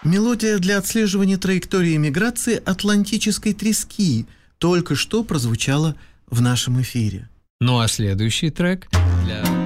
Мелодия для отслеживания траектории миграции атлантической трески только что прозвучала в нашем эфире. Ну а следующий трек для...